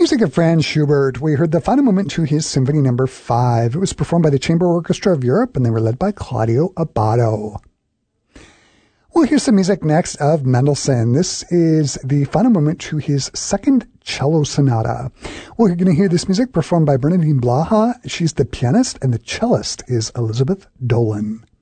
Music of Franz Schubert. We heard the final movement to his Symphony No. 5. It was performed by the Chamber Orchestra of Europe, and they were led by Claudio Abbado. We'll hear some music next of Mendelssohn. This is the final movement to his second cello sonata. We're going to hear this music performed by Bernadine Blaha. She's the pianist, and the cellist is Elizabeth Dolan.